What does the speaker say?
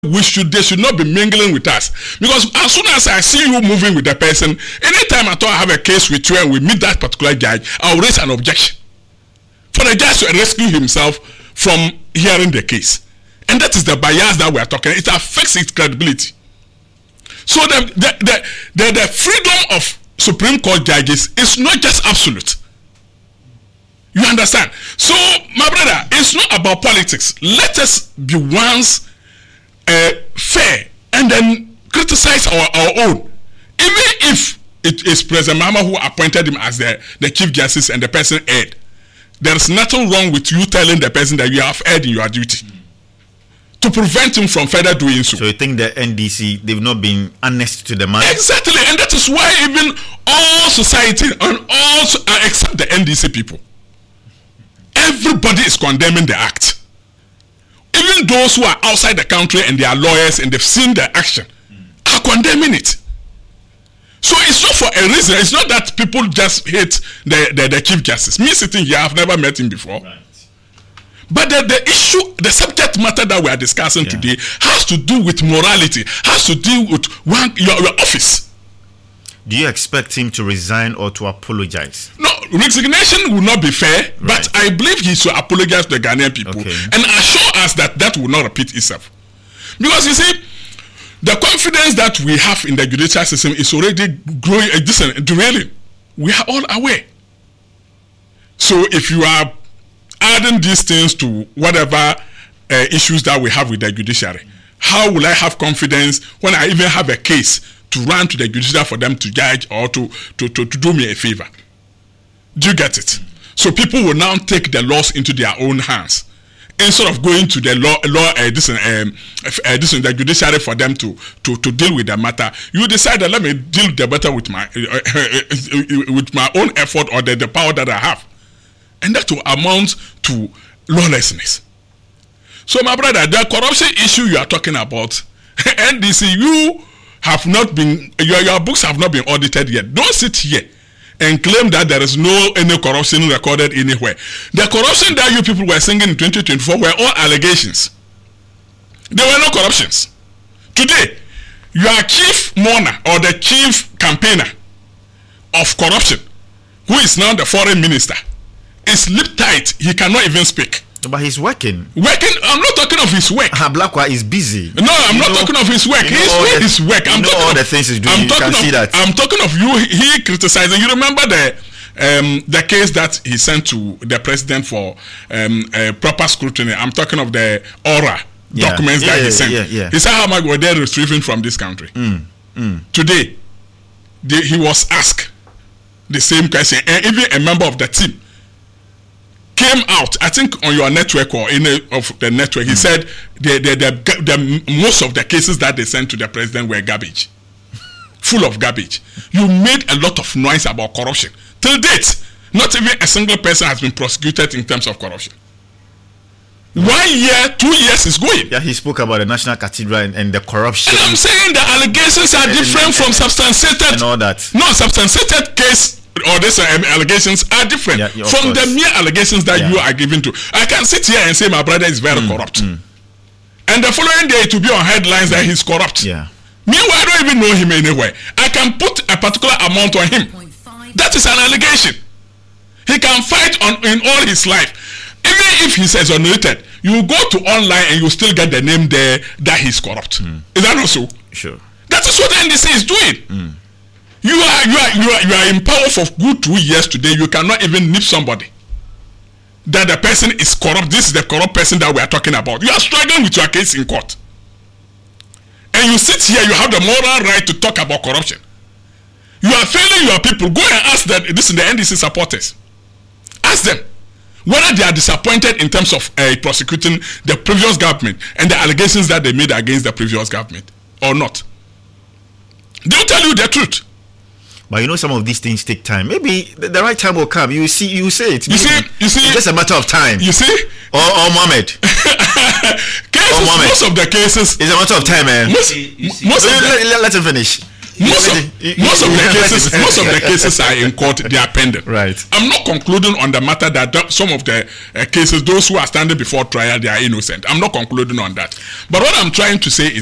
they should not be mingling with us, because as soon as I see you moving with the person, anytime I have a case with you and we meet that particular judge, I'll raise an objection for the judge to rescue himself from hearing the case. And that is the bias that we are talking. It affects its credibility. So the freedom of Supreme Court judges is not just absolute. You understand? So, my brother, it's not about politics. Let us be once fair and then criticize our own. Even if it is President Mahama who appointed him as the Chief Justice and the person erred, there is nothing wrong with you telling the person that you have erred in your duty to prevent him from further doing so. So you think the NDC, they've not been honest to the man? Exactly, and that is why even all society and all except the NDC people, everybody is condemning the act. Even those who are outside the country and they are lawyers and they've seen the action are condemning it. So it's not for a reason. It's not that people just hate the Chief Justice. Me sitting here, I've never met him before. Right. But the issue, the subject matter that we are discussing today has to do with morality, has to do with your office. Do you expect him to resign or to apologize? No, resignation will not be fair, but I believe he should apologize to the Ghanaian people and assure us that will not repeat itself. Because you see, the confidence that we have in the judicial system is already growing, derailing. We are all aware. So if you are adding these things to whatever issues that we have with the judiciary, how will I have confidence when I even have a case to run to the judiciary for them to judge or to do me a favor? Do you get it? So people will now take the laws into their own hands instead of going to the the judiciary for them to deal with the matter. You decide that let me deal with the matter with my own effort or the power that I have, and that will amount to lawlessness. So my brother, the corruption issue you are talking about, NDC, you have not been, your books have not been audited yet. Don't sit here and claim that there is any corruption recorded anywhere. The corruption that you people were singing in 2024 were all allegations. There were no corruptions. Today, your chief mourner or the chief campaigner of corruption, who is now the foreign minister, is lip tight. He cannot even speak. But he's working. I'm not talking of his work. Blackwell is busy. No, I'm not talking of his work. He's doing his work. I'm talking all the things he's doing. You can see that. I'm talking of you. He criticizing. You remember the case that he sent to the president for proper scrutiny. I'm talking of the aura documents that he sent. He said how much were they retrieving from this country? Today, he was asked the same question, and even a member of the team came out, I think on your network or in of the network, he said the most of the cases that they sent to the president were garbage, full of garbage. You made a lot of noise about corruption. Till date, not even a single person has been prosecuted in terms of corruption. 1 year, 2 years is going. Yeah, he spoke about the National Cathedral and the corruption. And I'm saying the allegations are different from substantiated and all that. No, substantiated case or these allegations are different from the mere allegations that you are giving to. I can sit here and say my brother is very corrupt. And the following day to be on headlines that he's corrupt. Meanwhile, I don't even know him anywhere. I can put a particular amount on him. That is an allegation. He can fight in all his life. Even if he's exonerated, you go to online and you still get the name there that he's corrupt. Is that not so? Sure. That is what the NDC is doing. You are in power for good 2 years today. You cannot even nip somebody that the person is corrupt. This is the corrupt person that we are talking about. You are struggling with your case in court, and you sit here. You have the moral right to talk about corruption. You are failing your people. Go and ask them. This is the NDC supporters. Ask them whether they are disappointed in terms of prosecuting the previous government and the allegations that they made against the previous government or not. They will tell you the truth. But you know, some of these things take time. Maybe the right time will come. You say it. You see, it's just a matter of time. You see? Or Mohammed. Most of the cases. It's a matter of time, man. Let him finish. most of the cases are in court. They are pending. Right. I'm not concluding on the matter that some of the cases, those who are standing before trial, they are innocent. I'm not concluding on that. But what I'm trying to say is